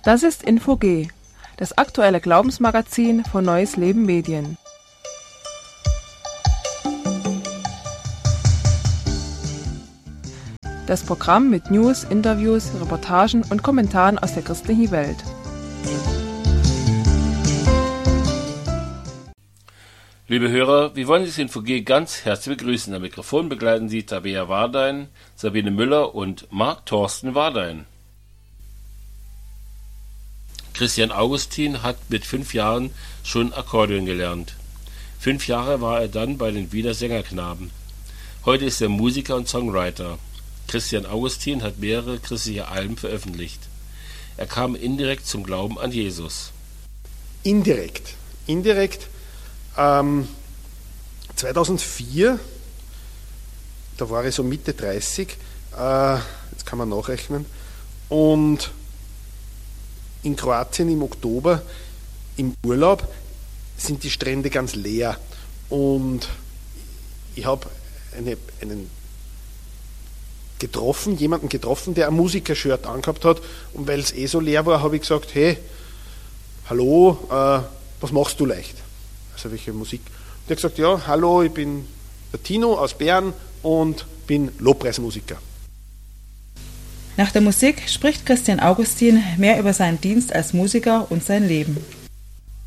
Das ist Info-G, das aktuelle Glaubensmagazin von Neues Leben Medien. Das Programm mit News, Interviews, Reportagen und Kommentaren aus der christlichen Welt. Liebe Hörer, wir wollen Sie in Info-G ganz herzlich begrüßen. Am Mikrofon begleiten Sie Tabea Wardein, Sabine Müller und Marc Thorsten Wardein. Christian Augustin hat mit 5 Jahren schon Akkordeon gelernt. 5 Jahre war er dann bei den Wiener Sängerknaben. Heute ist er Musiker und Songwriter. Christian Augustin hat mehrere christliche Alben veröffentlicht. Er kam indirekt zum Glauben an Jesus. Indirekt. 2004, da war ich so Mitte 30, jetzt kann man nachrechnen, und in Kroatien im Oktober im Urlaub sind die Strände ganz leer und ich habe jemanden getroffen, der ein Musiker-Shirt angehabt hat, und weil es so leer war, habe ich gesagt, hey, hallo, was machst du leicht? Also welche Musik? Und er hat gesagt, ja, hallo, ich bin der Tino aus Bern und bin Lobpreismusiker. Nach der Musik spricht Christian Augustin mehr über seinen Dienst als Musiker und sein Leben.